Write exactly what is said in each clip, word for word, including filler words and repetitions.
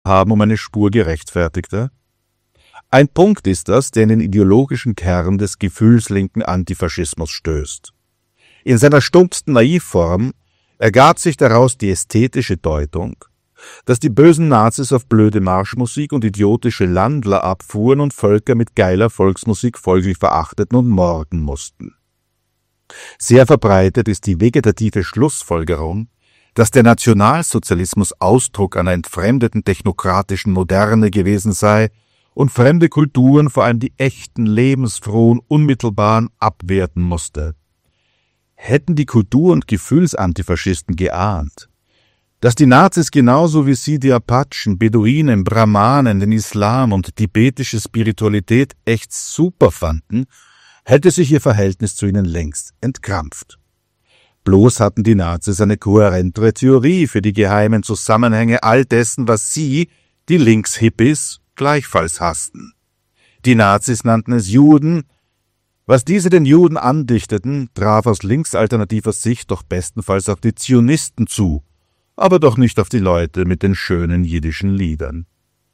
haben um eine Spur gerechtfertigter? Ein Punkt ist das, der in den ideologischen Kern des gefühlslinken Antifaschismus stößt. In seiner stumpfsten Naivform ergab sich daraus die ästhetische Deutung, dass die bösen Nazis auf blöde Marschmusik und idiotische Landler abfuhren und Völker mit geiler Volksmusik folglich verachteten und morden mussten. Sehr verbreitet ist die vegetative Schlussfolgerung, dass der Nationalsozialismus Ausdruck einer entfremdeten technokratischen Moderne gewesen sei und fremde Kulturen, vor allem die echten, lebensfrohen, unmittelbaren, abwerten musste. Hätten die Kultur- und Gefühlsantifaschisten geahnt, dass die Nazis genauso wie sie die Apachen, Beduinen, Brahmanen, den Islam und tibetische Spiritualität echt super fanden, hätte sich ihr Verhältnis zu ihnen längst entkrampft. Bloß hatten die Nazis eine kohärentere Theorie für die geheimen Zusammenhänge all dessen, was sie, die Linkshippies, gleichfalls hassten. Die Nazis nannten es Juden. Was diese den Juden andichteten, traf aus linksalternativer Sicht doch bestenfalls auf die Zionisten zu, aber doch nicht auf die Leute mit den schönen jiddischen Liedern.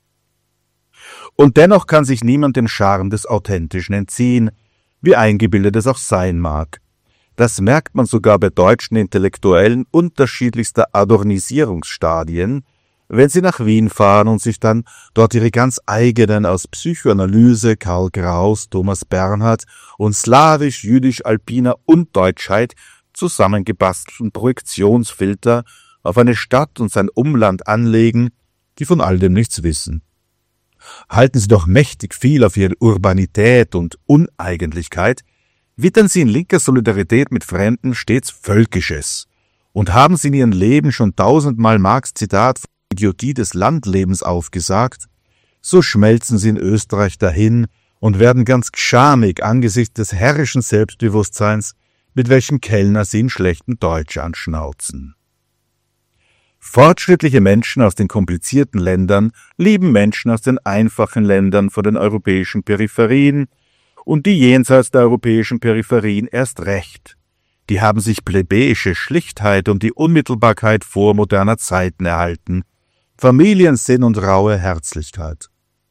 Und dennoch kann sich niemand dem Charme des Authentischen entziehen, wie eingebildet es auch sein mag. Das merkt man sogar bei deutschen Intellektuellen unterschiedlichster Adornisierungsstadien, wenn sie nach Wien fahren und sich dann dort ihre ganz eigenen aus Psychoanalyse, Karl Kraus, Thomas Bernhard und slawisch-jüdisch-alpiner Undeutschheit zusammengebastelten Projektionsfilter auf eine Stadt und sein Umland anlegen, die von all dem nichts wissen. Halten sie doch mächtig viel auf ihre Urbanität und Uneigentlichkeit, wittern sie in linker Solidarität mit Fremden stets Völkisches und haben sie in ihrem Leben schon tausendmal Marx Zitat von Idiotie des Landlebens aufgesagt, so schmelzen sie in Österreich dahin und werden ganz schamig angesichts des herrischen Selbstbewusstseins, mit welchem Kellner sie in schlechten Deutsch anschnauzen. Fortschrittliche Menschen aus den komplizierten Ländern lieben Menschen aus den einfachen Ländern von den europäischen Peripherien und die jenseits der europäischen Peripherien erst recht. Die haben sich plebejische Schlichtheit und die Unmittelbarkeit vormoderner Zeiten erhalten, Familiensinn und raue Herzlichkeit.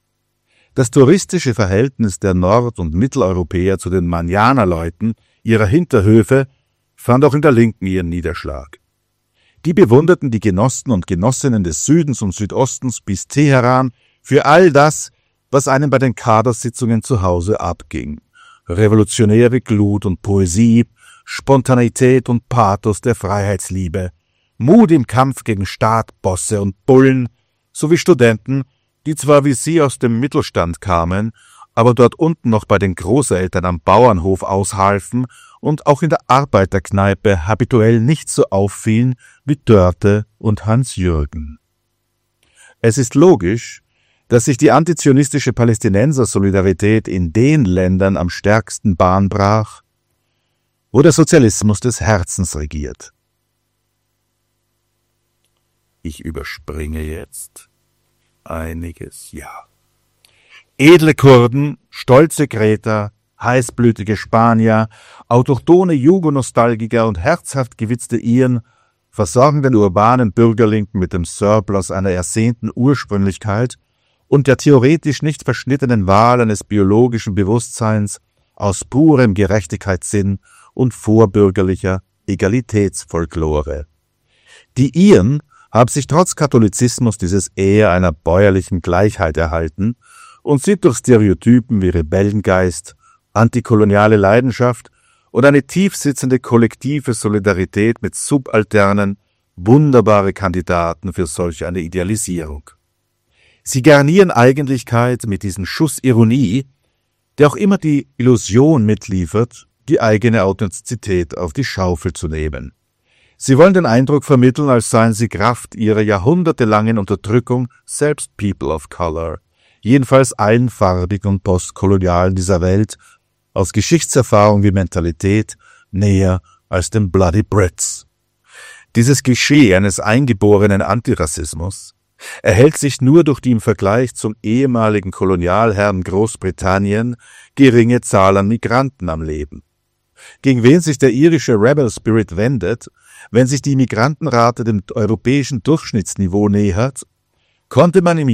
Das touristische Verhältnis der Nord- und Mitteleuropäer zu den Manjanerleuten ihrer Hinterhöfe fand auch in der Linken ihren Niederschlag. Die bewunderten die Genossen und Genossinnen des Südens und Südostens bis Teheran für all das, was einem bei den Kadersitzungen zu Hause abging. Revolutionäre Glut und Poesie, Spontaneität und Pathos der Freiheitsliebe, Mut im Kampf gegen Staat, Bosse und Bullen, sowie Studenten, die zwar wie sie aus dem Mittelstand kamen, aber dort unten noch bei den Großeltern am Bauernhof aushalfen und auch in der Arbeiterkneipe habituell nicht so auffielen wie Dörte und Hans-Jürgen. Es ist logisch, dass sich die antizionistische Palästinenser-Solidarität in den Ländern am stärksten Bahn brach, wo der Sozialismus des Herzens regiert. Ich überspringe jetzt einiges, ja. Edle Kurden, stolze Kreter, heißblütige Spanier, autochthone Jugonostalgiker und herzhaft gewitzte Iren versorgen den urbanen Bürgerling mit dem Surplus einer ersehnten Ursprünglichkeit und der theoretisch nicht verschnittenen Wahl eines biologischen Bewusstseins aus purem Gerechtigkeitssinn und vorbürgerlicher Egalitätsfolklore. Die Iren haben sich trotz Katholizismus dieses eher einer bäuerlichen Gleichheit erhalten und sind durch Stereotypen wie Rebellengeist, antikoloniale Leidenschaft und eine tiefsitzende kollektive Solidarität mit Subalternen wunderbare Kandidaten für solch eine Idealisierung. Sie garnieren Eigentlichkeit mit diesem Schuss Ironie, der auch immer die Illusion mitliefert, die eigene Authentizität auf die Schaufel zu nehmen. Sie wollen den Eindruck vermitteln, als seien sie Kraft ihrer jahrhundertelangen Unterdrückung selbst People of Color, jedenfalls allen farbigen und postkolonialen dieser Welt, aus Geschichtserfahrung wie Mentalität näher als den Bloody Brits. Dieses Klischee eines eingeborenen Antirassismus erhält sich nur durch die im Vergleich zum ehemaligen Kolonialherrn Großbritannien geringe Zahl an Migranten am Leben. Gegen wen sich der irische Rebel Spirit wendet, wenn sich die Migrantenrate dem europäischen Durchschnittsniveau nähert, konnte man im